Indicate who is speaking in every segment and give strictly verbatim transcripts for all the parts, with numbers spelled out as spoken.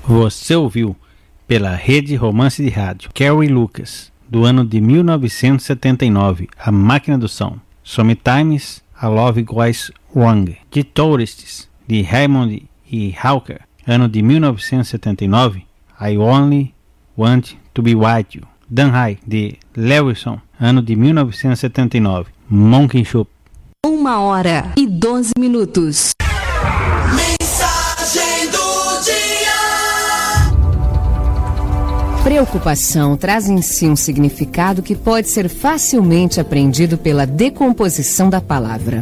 Speaker 1: Você ouviu pela Rede Romance de Rádio Carrie Lucas, do ano de mil novecentos e setenta e nove, A Máquina do Som. Sometimes a Love Goes Wrong, de Tourists, de Raymond e Hawker, ano de mil novecentos e setenta e nove, I Only Want to Be With You. Dan High, de Lewison, ano de mil novecentos e setenta e nove, Monkey Shop.
Speaker 2: Uma hora e doze minutos.
Speaker 3: Mensagem do dia.
Speaker 2: Preocupação traz em si um significado que pode ser facilmente aprendido pela decomposição da palavra.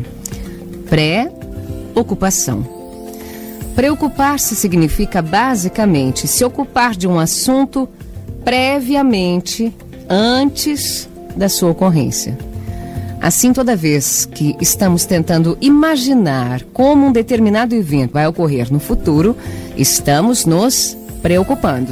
Speaker 2: Pré-ocupação. Preocupar-se significa basicamente se ocupar de um assunto previamente, antes da sua ocorrência. Assim, toda vez que estamos tentando imaginar como um determinado evento vai ocorrer no futuro, estamos nos preocupando.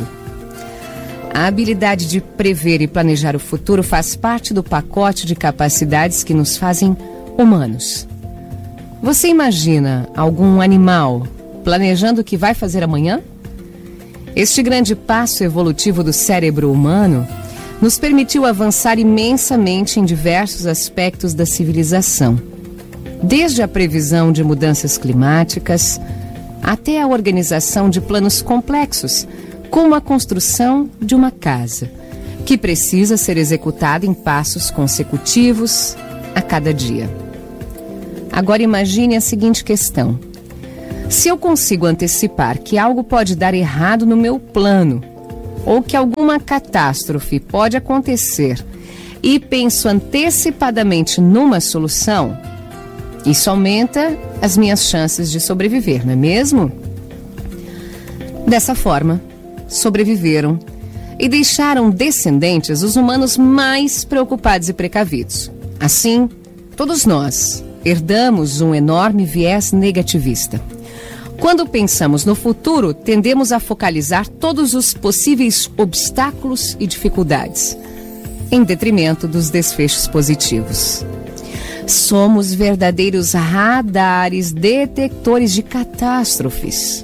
Speaker 2: A habilidade de prever e planejar o futuro faz parte do pacote de capacidades que nos fazem humanos. Você imagina algum animal planejando o que vai fazer amanhã? Este grande passo evolutivo do cérebro humano nos permitiu avançar imensamente em diversos aspectos da civilização, desde a previsão de mudanças climáticas até a organização de planos complexos, como a construção de uma casa, que precisa ser executada em passos consecutivos a cada dia. Agora imagine a seguinte questão: se eu consigo antecipar que algo pode dar errado no meu plano, ou que alguma catástrofe pode acontecer, e penso antecipadamente numa solução, isso aumenta as minhas chances de sobreviver, não é mesmo? Dessa forma, sobreviveram e deixaram descendentes os humanos mais preocupados e precavidos. Assim, todos nós herdamos um enorme viés negativista. Quando pensamos no futuro, tendemos a focalizar todos os possíveis obstáculos e dificuldades, em detrimento dos desfechos positivos. Somos verdadeiros radares detectores de catástrofes.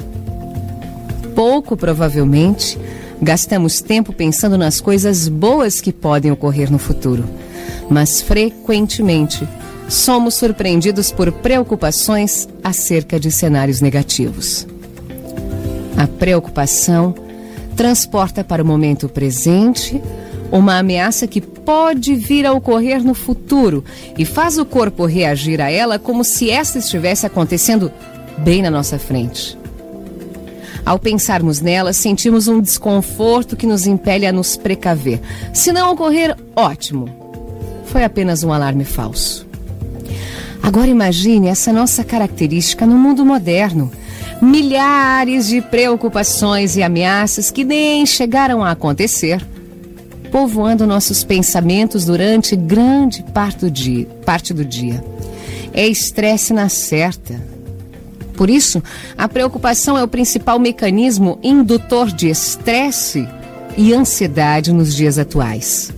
Speaker 2: Pouco provavelmente, gastamos tempo pensando nas coisas boas que podem ocorrer no futuro, mas frequentemente somos surpreendidos por preocupações acerca de cenários negativos. A preocupação transporta para o momento presente uma ameaça que pode vir a ocorrer no futuro e faz o corpo reagir a ela como se esta estivesse acontecendo bem na nossa frente. Ao pensarmos nela, sentimos um desconforto que nos impele a nos precaver. Se não ocorrer, ótimo. Foi apenas um alarme falso. Agora imagine essa nossa característica no mundo moderno. Milhares de preocupações e ameaças que nem chegaram a acontecer, povoando nossos pensamentos durante grande parte do dia. Parte do dia. É estresse na certa. Por isso, a preocupação é o principal mecanismo indutor de estresse e ansiedade nos dias atuais.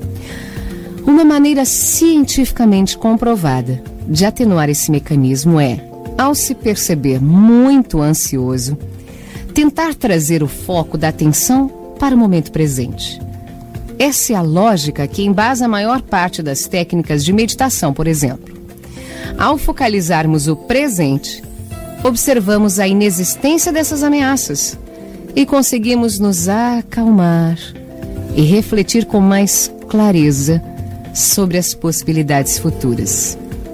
Speaker 2: Uma maneira cientificamente comprovada de atenuar esse mecanismo é, ao se perceber muito ansioso, tentar trazer o foco da atenção para o momento presente. Essa é a lógica que embasa a maior parte das técnicas de meditação, por exemplo. Ao focalizarmos o presente, observamos a inexistência dessas ameaças e conseguimos nos acalmar e refletir com mais clareza sobre as possibilidades futuras.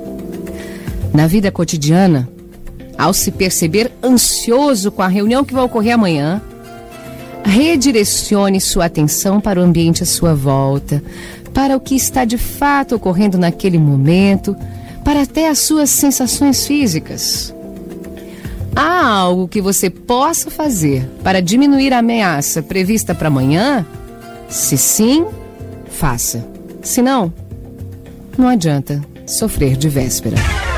Speaker 2: Na vida cotidiana, ao se perceber ansioso com a reunião que vai ocorrer amanhã, redirecione sua atenção para o ambiente à sua volta, para o que está de fato ocorrendo naquele momento, para até as suas sensações físicas. Há algo que você possa fazer para diminuir a ameaça prevista para amanhã? Se sim, faça. Se não, não adianta sofrer de véspera.